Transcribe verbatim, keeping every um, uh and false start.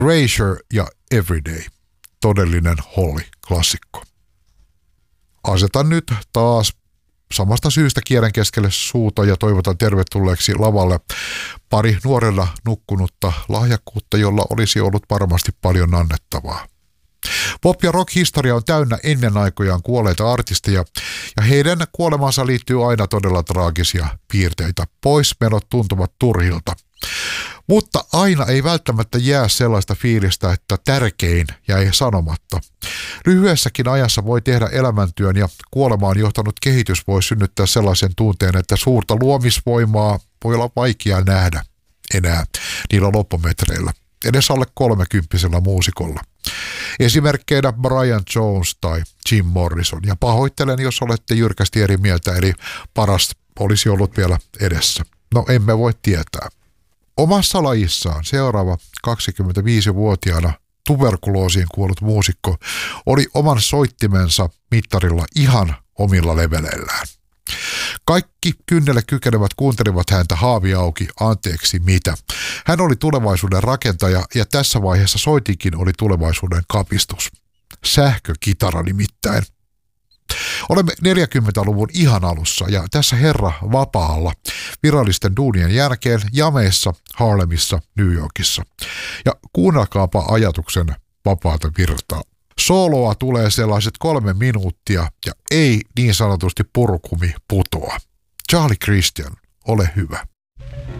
Erasure ja Everyday, todellinen Holly-klassikko. Asetan nyt taas samasta syystä kielen keskelle suuta ja toivotan tervetulleeksi lavalle pari nuorena nukkunutta lahjakkuutta, jolla olisi ollut varmasti paljon annettavaa. Pop- ja rock-historia on täynnä ennen aikojaan kuolleita artisteja, ja heidän kuolemansa liittyy aina todella traagisia piirteitä. Poismenot tuntuvat turhilta. Mutta aina ei välttämättä jää sellaista fiilistä, että tärkein jäi sanomatta. Lyhyessäkin ajassa voi tehdä elämäntyön ja kuolemaan johtanut kehitys voi synnyttää sellaisen tunteen, että suurta luomisvoimaa voi olla vaikea nähdä enää niillä loppumetreillä, edes alle kolmekymppisellä muusikolla. Esimerkkeinä Brian Jones tai Jim Morrison, ja pahoittelen, jos olette jyrkästi eri mieltä, eli paras olisi ollut vielä edessä. No, emme voi tietää. Omassa lajissaan seuraava kaksikymmentäviisivuotiaana tuberkuloosiin kuollut muusikko oli oman soittimensa mittarilla ihan omilla leveleillään. Kaikki kynnelle kykenevät kuuntelivat häntä haavi auki, anteeksi mitä. Hän oli tulevaisuuden rakentaja ja tässä vaiheessa soitinkin oli tulevaisuuden kapistus. Sähkökitara nimittäin. Olemme neljäkymmentäluvun ihan alussa ja tässä herra vapaalla virallisten duunien jälkeen jameissa Harlemissa, New Yorkissa. Ja kuunnelkaapa ajatuksen vapaata virtaa. Soloa tulee sellaiset kolme minuuttia ja ei niin sanotusti purkumi putoa. Charlie Christian, ole hyvä.